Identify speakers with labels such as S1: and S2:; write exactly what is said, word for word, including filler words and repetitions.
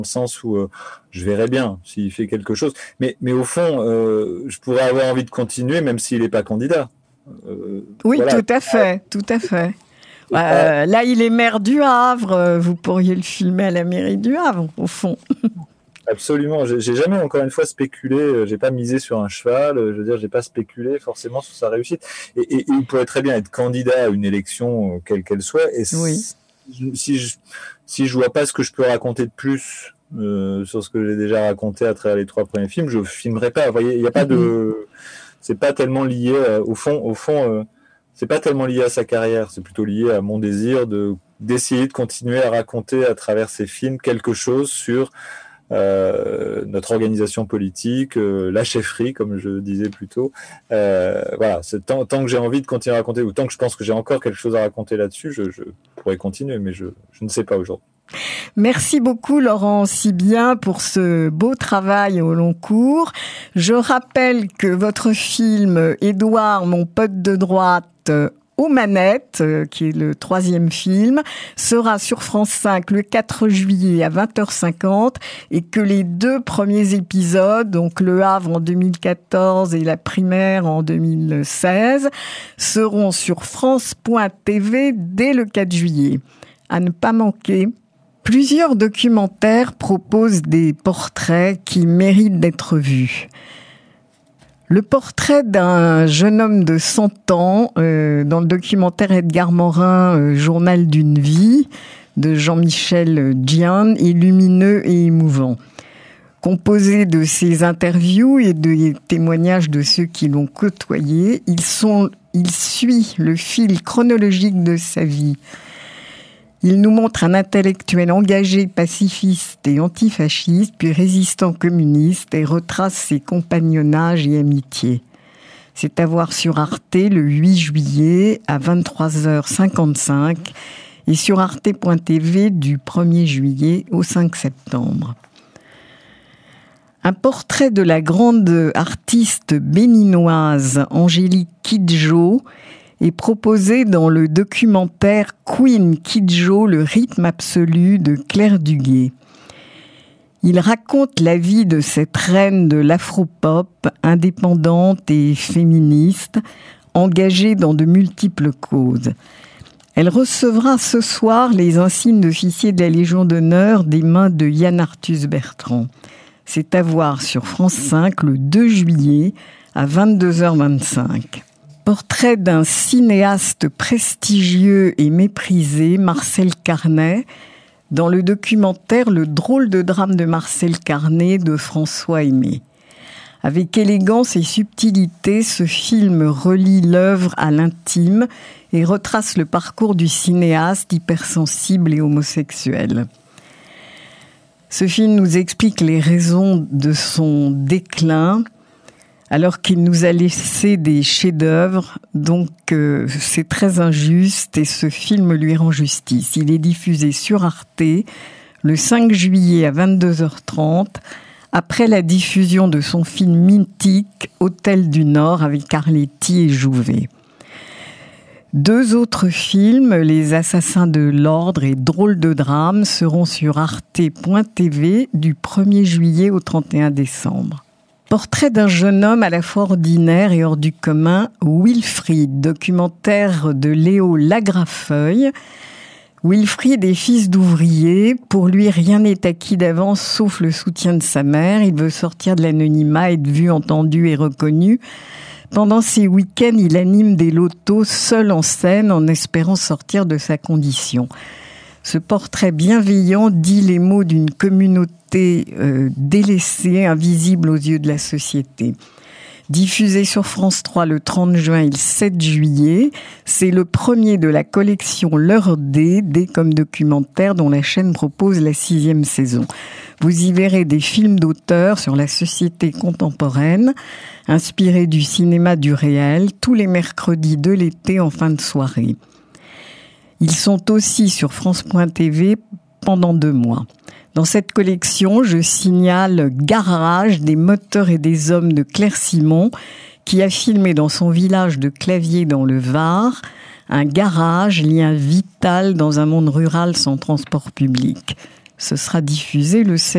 S1: le sens où euh, je verrais bien s'il fait quelque chose. Mais, mais au fond, euh, je pourrais avoir envie de continuer même s'il n'est pas candidat.
S2: Euh, oui, voilà. tout à fait, tout à fait. Euh, là, il est maire du Havre. Vous pourriez le filmer à la mairie du Havre, au fond.
S1: Absolument. J'ai, j'ai jamais, encore une fois, spéculé. J'ai pas misé sur un cheval. Je veux dire, j'ai pas spéculé forcément sur sa réussite. Et, et, et il pourrait très bien être candidat à une élection, quelle qu'elle soit. Et
S2: oui.
S1: si je si je vois pas ce que je peux raconter de plus euh, sur ce que j'ai déjà raconté à travers les trois premiers films, je filmerai pas. Vous voyez, il y a pas de, c'est pas tellement lié euh, au fond. Au fond. Euh, c'est pas tellement lié à sa carrière, c'est plutôt lié à mon désir de d'essayer de continuer à raconter à travers ces films quelque chose sur euh, notre organisation politique, euh, la chefferie, comme je disais plus tôt. Euh, voilà, c'est tant, tant que j'ai envie de continuer à raconter, ou tant que je pense que j'ai encore quelque chose à raconter là-dessus, je, je pourrais continuer, mais je, je ne sais pas aujourd'hui.
S2: Merci beaucoup Laurent Sibien pour ce beau travail au long cours. Je rappelle que votre film Édouard, mon pote de droite, aux manettes, qui est le troisième film, sera sur France cinq le quatre juillet à vingt heures cinquante et que les deux premiers épisodes, donc Le Havre en deux mille quatorze et La Primaire en deux mille seize, seront sur France point T V dès le quatre juillet. À ne pas manquer. Plusieurs documentaires proposent des portraits qui méritent d'être vus. Le portrait d'un jeune homme de cent ans, euh, dans le documentaire Edgar Morin, euh, Journal d'une vie, de Jean-Michel Diane, est lumineux et émouvant. Composé de ses interviews et des témoignages de ceux qui l'ont côtoyé, ils sont, il suit le fil chronologique de sa vie. Il nous montre un intellectuel engagé, pacifiste et antifasciste, puis résistant communiste, et retrace ses compagnonnages et amitiés. C'est à voir sur Arte le huit juillet à vingt-trois heures cinquante-cinq et sur arte point T V du premier juillet au cinq septembre. Un portrait de la grande artiste béninoise Angélique Kidjo est proposé dans le documentaire Queen Kidjo, le rythme absolu de Claire Duguay. Il raconte la vie de cette reine de l'afropop, indépendante et féministe, engagée dans de multiples causes. Elle recevra ce soir les insignes d'officier de la Légion d'honneur des mains de Yann Arthus Bertrand. C'est à voir sur France cinq le deux juillet à vingt-deux heures vingt-cinq. Portrait d'un cinéaste prestigieux et méprisé, Marcel Carnet, dans le documentaire Le drôle de drame de Marcel Carnet de François Aimé. Avec élégance et subtilité, ce film relie l'œuvre à l'intime et retrace le parcours du cinéaste hypersensible et homosexuel. Ce film nous explique les raisons de son déclin, alors qu'il nous a laissé des chefs-d'œuvre, donc euh, c'est très injuste et ce film lui rend justice. Il est diffusé sur Arte le cinq juillet à vingt-deux heures trente, après la diffusion de son film mythique Hôtel du Nord avec Arletty et Jouvet. Deux autres films, Les Assassins de l'Ordre et Drôle de drame, seront sur arte point T V du premier juillet au trente et un décembre. Portrait d'un jeune homme à la fois ordinaire et hors du commun, Wilfried, documentaire de Léo Lagrafeuille. Wilfried est fils d'ouvrier. Pour lui, rien n'est acquis d'avance sauf le soutien de sa mère. Il veut sortir de l'anonymat, être vu, entendu et reconnu. Pendant ses week-ends, il anime des lotos seul en scène en espérant sortir de sa condition. Ce portrait bienveillant dit les mots d'une communauté euh, délaissée, invisible aux yeux de la société. Diffusé sur France trois le trente juin et le sept juillet, c'est le premier de la collection L'Heure D, D comme documentaire dont la chaîne propose la sixième saison. Vous y verrez des films d'auteurs sur la société contemporaine, inspirés du cinéma du réel, tous les mercredis de l'été en fin de soirée. Ils sont aussi sur France point T V pendant deux mois. Dans cette collection, je signale Garage, des moteurs et des hommes de Claire Simon, qui a filmé dans son village de Claviers dans le Var, un garage, lien vital dans un monde rural sans transport public. Ce sera diffusé le sept